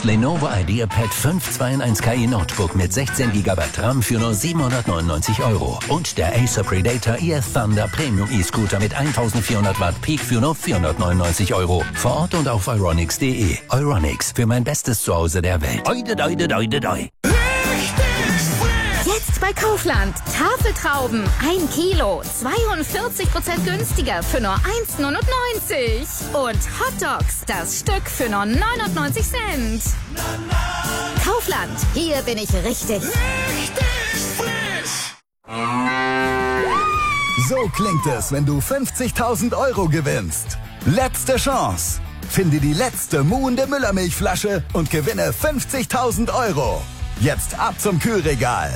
Das Lenovo IdeaPad 5 2-in-1 KI Notebook mit 16 GB RAM für nur 799 €. Und der Acer Predator EF Thunder Premium E-Scooter mit 1400 Watt Peak für nur 499 €. Vor Ort und auf euronics.de. Euronics, für mein bestes Zuhause der Welt. Oide, doide, doide, doi. Jetzt bei Kaufland. Tafeltrauben 1 Kilo, 42% günstiger für nur 1,99 €. Und Hotdogs, das Stück für nur 99 Cent. Kaufland, hier bin ich richtig. So klingt es, wenn du 50.000 € gewinnst. Letzte Chance. Finde die letzte muhende Müllermilchflasche und gewinne 50.000 €. Jetzt ab zum Kühlregal.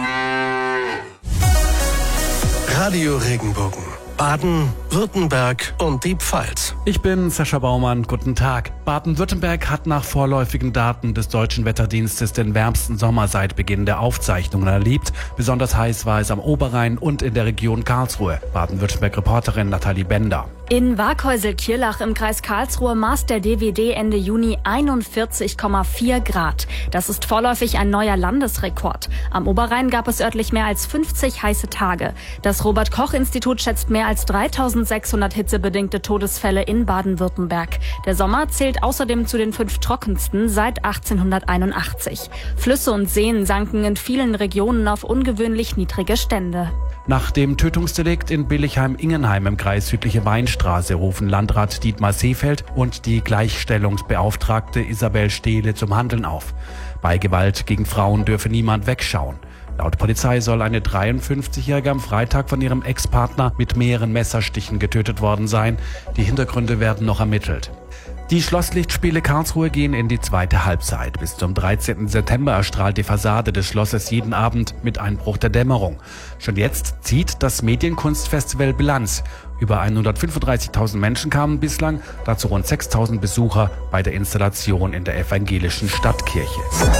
Radio Regenbogen. Baden, Württemberg und die Pfalz. Ich bin Sascha Baumann, guten Tag. Baden-Württemberg hat nach vorläufigen Daten des Deutschen Wetterdienstes den wärmsten Sommer seit Beginn der Aufzeichnungen erlebt. Besonders heiß war es am Oberrhein und in der Region Karlsruhe. Baden-Württemberg-Reporterin Nathalie Bender. In Waghäusel-Kirlach im Kreis Karlsruhe maß der DWD Ende Juni 41,4 Grad. Das ist vorläufig ein neuer Landesrekord. Am Oberrhein gab es örtlich mehr als 50 heiße Tage. Das Robert-Koch-Institut schätzt mehr als 3600 hitzebedingte Todesfälle in Baden-Württemberg. Der Sommer zählt außerdem zu den 5 trockensten seit 1881. Flüsse und Seen sanken in vielen Regionen auf ungewöhnlich niedrige Stände. Nach dem Tötungsdelikt in Billigheim-Ingenheim im Kreis Südliche Weinstraße rufen Landrat Dietmar Seefeld und die Gleichstellungsbeauftragte Isabel Stehle zum Handeln auf. Bei Gewalt gegen Frauen dürfe niemand wegschauen. Laut Polizei soll eine 53-Jährige am Freitag von ihrem Ex-Partner mit mehreren Messerstichen getötet worden sein. Die Hintergründe werden noch ermittelt. Die Schlosslichtspiele Karlsruhe gehen in die zweite Halbzeit. Bis zum 13. September erstrahlt die Fassade des Schlosses jeden Abend mit Einbruch der Dämmerung. Schon jetzt zieht das Medienkunstfestival Bilanz. Über 135.000 Menschen kamen bislang, dazu rund 6.000 Besucher bei der Installation in der evangelischen Stadtkirche.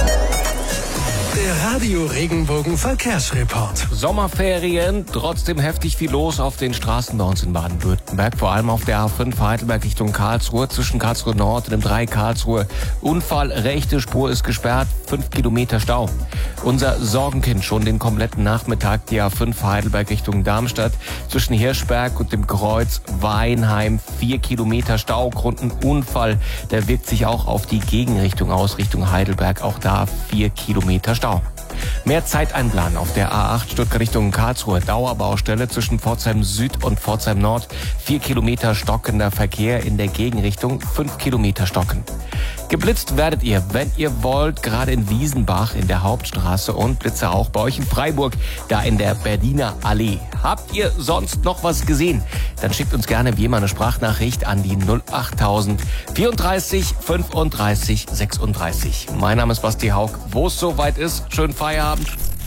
Der Radio Regenbogen Verkehrsreport. Sommerferien, trotzdem heftig viel los auf den Straßen bei uns in Baden-Württemberg. Vor allem auf der A5 Heidelberg Richtung Karlsruhe, zwischen Karlsruhe Nord und dem 3 Karlsruhe. Unfall, rechte Spur ist gesperrt, 5 Kilometer Stau. Unser Sorgenkind schon den kompletten Nachmittag, die A5 Heidelberg Richtung Darmstadt. Zwischen Hirschberg und dem Kreuz Weinheim, 4 Kilometer Stau. Grund ein Unfall, der wirkt sich auch auf die Gegenrichtung aus, Richtung Heidelberg. Auch da 4 Kilometer Stau. Mehr Zeit einplanen auf der A8 Stuttgart Richtung Karlsruhe. Dauerbaustelle zwischen Pforzheim Süd und Pforzheim Nord. 4 Kilometer stockender Verkehr in der Gegenrichtung. 5 Kilometer stockend. Geblitzt werdet ihr, wenn ihr wollt, gerade in Wiesenbach in der Hauptstraße und Blitze auch bei euch in Freiburg, da in der Berliner Allee. Habt ihr sonst noch was gesehen? Dann schickt uns gerne wie immer eine Sprachnachricht an die 08000 34 35 36. Mein Name ist Basti Haug. Wo es soweit ist, schönen Feierabend.